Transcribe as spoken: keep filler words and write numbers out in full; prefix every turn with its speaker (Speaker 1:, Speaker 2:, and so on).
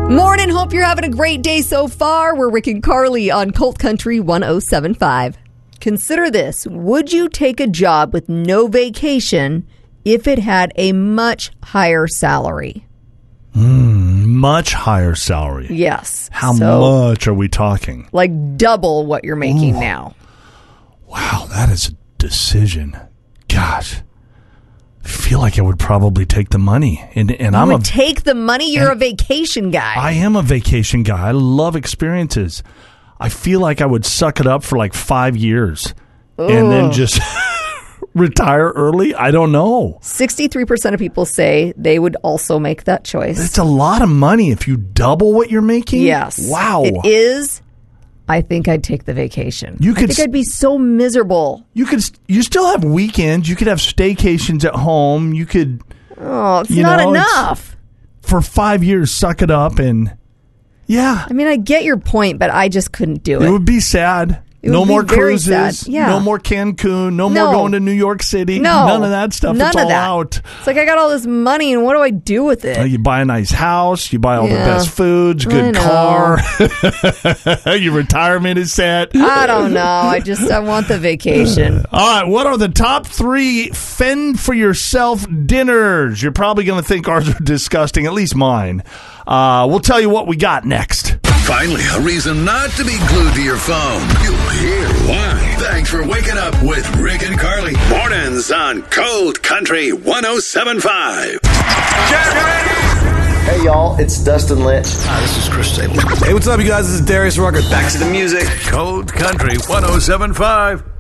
Speaker 1: Morning, hope you're having a great day so far. We're Rick and Carly on Colt Country one oh seven point five. Consider this. Would you take a job with no vacation if it had a much higher salary?
Speaker 2: Mm, much higher salary.
Speaker 1: Yes.
Speaker 2: How
Speaker 1: so,
Speaker 2: much are we talking?
Speaker 1: Like double what you're making Ooh. now.
Speaker 2: Wow, that is a decision. Gosh. I feel like I would probably take the money. And, and
Speaker 1: you
Speaker 2: I'm
Speaker 1: would
Speaker 2: a,
Speaker 1: take the money? You're a vacation guy.
Speaker 2: I am a vacation guy. I love experiences. I feel like I would suck it up for like five years Ugh. and then just retire early. I don't know.
Speaker 1: sixty-three percent of people say they would also make that choice.
Speaker 2: It's a lot of money if you double what you're making.
Speaker 1: Yes.
Speaker 2: Wow.
Speaker 1: It is. I think I'd take the vacation.
Speaker 2: You could,
Speaker 1: I think I'd be so miserable.
Speaker 2: You could. You still have weekends. You could have staycations at home. You could.
Speaker 1: Oh, it's not know, enough.
Speaker 2: It's, for five years, suck it up and. Yeah.
Speaker 1: I mean, I get your point, but I just couldn't do it.
Speaker 2: It would be sad.
Speaker 1: It
Speaker 2: no
Speaker 1: would
Speaker 2: more
Speaker 1: be very
Speaker 2: cruises.
Speaker 1: sad. Yeah.
Speaker 2: No more Cancun. No,
Speaker 1: no
Speaker 2: more going to New York City.
Speaker 1: No.
Speaker 2: None of that stuff.
Speaker 1: None
Speaker 2: it's
Speaker 1: of
Speaker 2: all
Speaker 1: that.
Speaker 2: out.
Speaker 1: It's like I got all this money, and what do I do with it?
Speaker 2: Uh, you buy a nice house. You buy all
Speaker 1: yeah.
Speaker 2: the best foods. Good car. Your retirement is set.
Speaker 1: I don't know. I just I want the vacation.
Speaker 2: All right. What are the top three fend for yourself dinners? You're probably going to think ours are disgusting. At least mine. Uh, we'll tell you what we got next.
Speaker 3: Finally, a reason not to be glued to your phone. You'll hear why. Thanks for waking up with Rick and Carly. Mornings on Cold Country one oh seven point five. Get ready!
Speaker 4: Hey, y'all. It's Dustin Lynch.
Speaker 3: Hi, this is Chris Stapleton.
Speaker 5: Hey, what's up, you guys? This is Darius Rucker.
Speaker 3: Back to the music. Cold Country one oh seven point five.